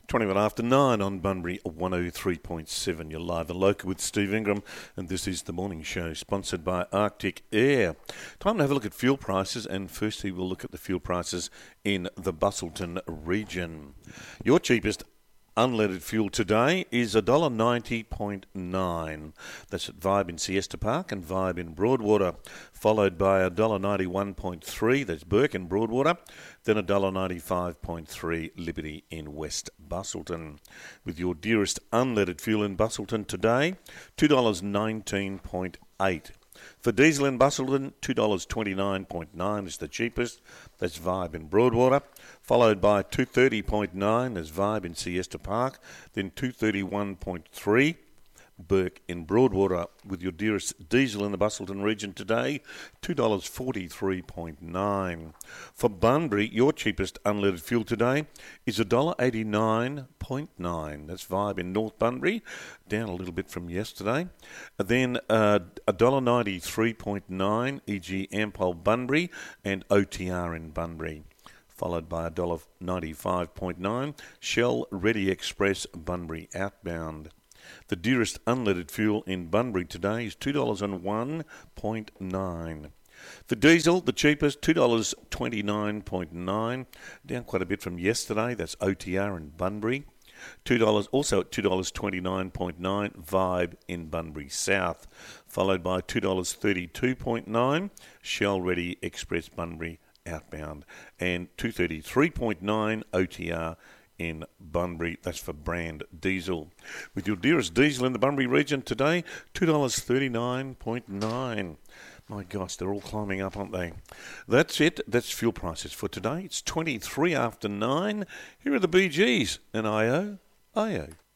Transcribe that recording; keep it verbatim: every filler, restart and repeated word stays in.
twenty-one after nine on Bunbury one oh three point seven. You're live and local with Steve Ingram, and this is the morning show sponsored by Arctic Air. Time to have a look at fuel prices, and firstly we'll look at the fuel prices in the Busselton region. Your cheapest unleaded fuel today is one dollar ninety point nine. That's at Vibe in Siesta Park and Vibe in Broadwater, followed by one dollar ninety-one point three. That's Burke in Broadwater. Then one dollar ninety-five point three Liberty in West Busselton. With your dearest unleaded fuel in Busselton today, two dollars nineteen point eight. For diesel in Busselton, two dollars twenty-nine point nine is the cheapest. That's Vibe in Broadwater. Followed by two dollars thirty point nine, there's Vibe in Siesta Park. Then two dollars thirty-one point three, Burke in Broadwater. With your dearest diesel in the Busselton region today, two dollars forty-three point nine. For Bunbury, your cheapest unleaded fuel today is one dollar eighty-nine point nine. That's Vibe in North Bunbury, down a little bit from yesterday. Then uh, one dollar ninety-three point nine, for example Ampol Bunbury and O T R in Bunbury. Followed by one dollar ninety-five point nine, Shell Ready Express Bunbury outbound. The dearest unleaded fuel in Bunbury today is two dollars one point nine. For diesel, the cheapest, two dollars twenty-nine point nine, down quite a bit from yesterday. That's O T R in Bunbury. two dollars, also at two dollars twenty-nine point nine, Vibe in Bunbury South. Followed by two dollars thirty-two point nine, Shell Ready Express Bunbury outbound, and two dollars thirty-three point nine O T R in Bunbury. That's for brand diesel. With your dearest diesel in the Bunbury region today, two dollars thirty-nine point nine. My gosh, they're all climbing up, aren't they? That's it. That's fuel prices for today. It's twenty-three after nine. Here are the Bee Gees and I O I O.